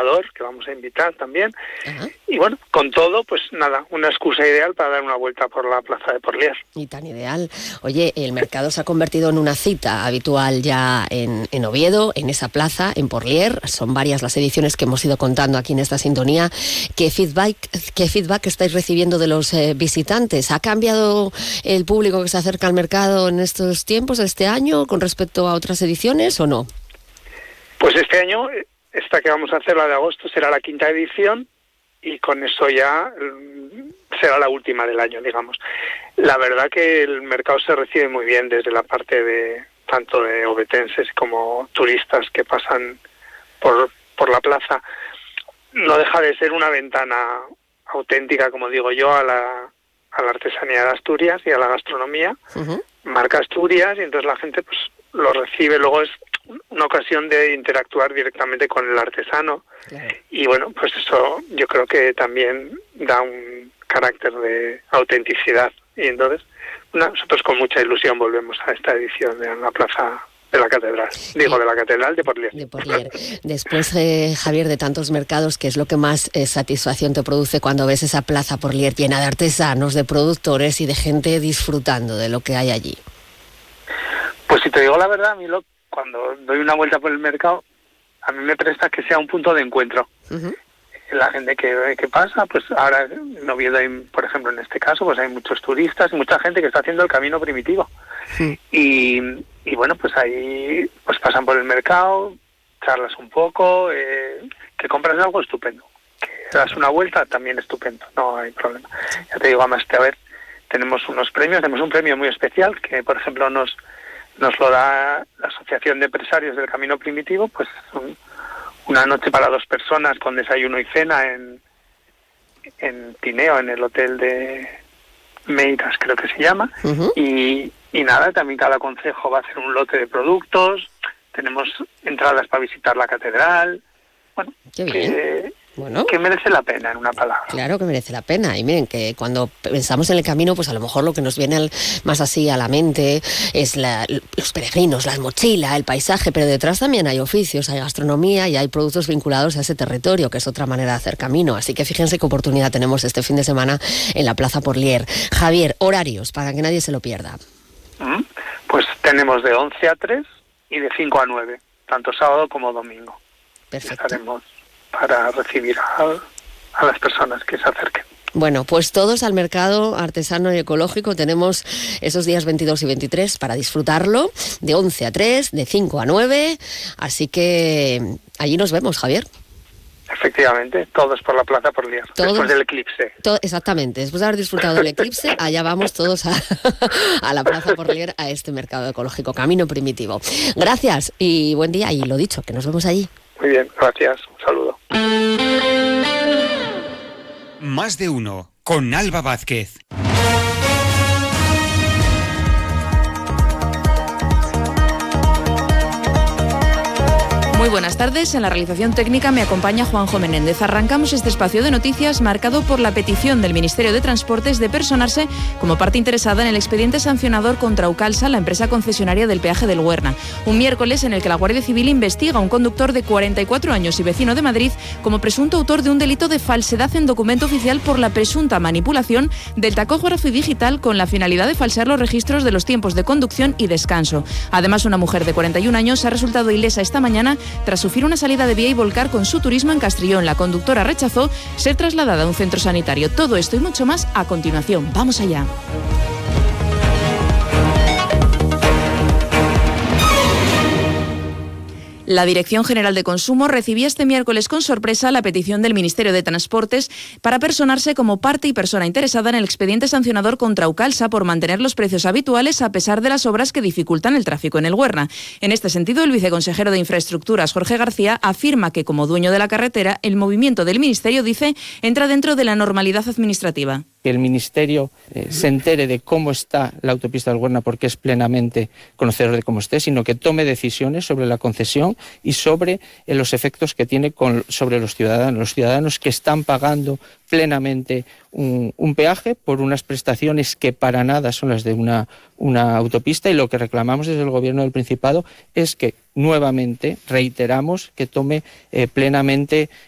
colaborador que vamos a invitar también. Ajá. Y bueno, con todo, pues nada, una excusa ideal para dar una vuelta por la plaza de Porlier. Y tan ideal. Oye, el mercado se ha convertido en una cita habitual ya en Oviedo, en esa plaza, en Porlier. Son varias las ediciones que hemos ido contando aquí en esta sintonía. ¿Qué feedback estáis recibiendo de los visitantes? ¿Ha cambiado el público que se acerca al mercado en estos tiempos, este año, con respecto a otras ediciones o no? Pues este año, esta que vamos a hacer, la de agosto, será la 5ª edición y con eso ya será la última del año, digamos. La verdad que el mercado se recibe muy bien desde la parte de tanto de ovetenses como turistas que pasan por la plaza. No deja de ser una ventana auténtica, como digo yo, a la artesanía de Asturias y a la gastronomía. Uh-huh. Marca Asturias, y entonces la gente pues lo recibe. Luego es una ocasión de interactuar directamente con el artesano. Claro. Y bueno, pues eso yo creo que también da un carácter de autenticidad. Y entonces nosotros con mucha ilusión volvemos a esta edición de la plaza de la catedral, de la catedral de Porlier. De Porlier. Después, Javier, de tantos mercados, ¿qué es lo que más satisfacción te produce cuando ves esa plaza Porlier llena de artesanos, de productores y de gente disfrutando de lo que hay allí? Pues si te digo la verdad, a mí cuando doy una vuelta por el mercado, a mí me presta que sea un punto de encuentro. Uh-huh. La gente que pasa, pues ahora en Oviedo hay, por ejemplo, en este caso, pues hay muchos turistas y mucha gente que está haciendo el camino primitivo. Sí. Y bueno, pues ahí pues pasan por el mercado, charlas un poco, que compras algo estupendo. Que das una vuelta también estupendo, no hay problema. Ya te digo, además, tenemos unos premios, tenemos un premio muy especial que, por ejemplo, nos lo da la Asociación de Empresarios del Camino Primitivo, pues una noche para 2 personas con desayuno y cena en Tineo, en el hotel de Meiras, creo que se llama. Uh-huh. Y nada, también cada concejo va a hacer un lote de productos, tenemos entradas para visitar la catedral. Bueno, qué bien. Que merece la pena, en una palabra. Claro que merece la pena. Y miren, que cuando pensamos en el camino, pues a lo mejor lo que nos viene más así a la mente es los peregrinos, la mochila, el paisaje, pero detrás también hay oficios, hay gastronomía y hay productos vinculados a ese territorio, que es otra manera de hacer camino. Así que fíjense qué oportunidad tenemos este fin de semana en la Plaza Porlier. Javier, horarios, para que nadie se lo pierda. Pues tenemos de 11 a 3 y de 5 a 9, tanto sábado como domingo. Perfecto. Estaremos para recibir a las personas que se acerquen. Bueno, pues todos al mercado artesano y ecológico. Tenemos esos días 22 y 23 para disfrutarlo, de 11 a 3, de 5 a 9, así que allí nos vemos, Javier. Efectivamente, todos por la Plaza Porlier, después del eclipse. Exactamente, después de haber disfrutado del eclipse, allá vamos todos a la Plaza Porlier, a este mercado ecológico, Camino Primitivo. Gracias y buen día, y lo dicho, que nos vemos allí. Muy bien, gracias, un saludo. Más de uno, con Alba Vázquez. Muy buenas tardes. En la realización técnica me acompaña Juanjo Menéndez. Arrancamos este espacio de noticias marcado por la petición del Ministerio de Transportes de personarse como parte interesada en el expediente sancionador contra Eukalsa, la empresa concesionaria del peaje del Huerna. Un miércoles en el que la Guardia Civil investiga a un conductor de 44 años y vecino de Madrid como presunto autor de un delito de falsedad en documento oficial por la presunta manipulación del tacógrafo digital con la finalidad de falsear los registros de los tiempos de conducción y descanso. Además, una mujer de 41 años ha resultado ilesa esta mañana tras sufrir una salida de vía y volcar con su turismo en Castrillón. La conductora rechazó ser trasladada a un centro sanitario. Todo esto y mucho más a continuación. Vamos allá. La Dirección General de Consumo recibía este miércoles con sorpresa la petición del Ministerio de Transportes para personarse como parte y persona interesada en el expediente sancionador contra Eukalsa por mantener los precios habituales a pesar de las obras que dificultan el tráfico en el Huerna. En este sentido, el viceconsejero de Infraestructuras, Jorge García, afirma que como dueño de la carretera, el movimiento del Ministerio, dice, entra dentro de la normalidad administrativa. Que el Ministerio se entere de cómo está la autopista del Huerna porque es plenamente conocedor de cómo esté, sino que tome decisiones sobre la concesión y sobre los efectos que tiene sobre los ciudadanos que están pagando plenamente un peaje por unas prestaciones que para nada son las de una autopista, y lo que reclamamos desde el Gobierno del Principado es que nuevamente reiteramos que tome plenamente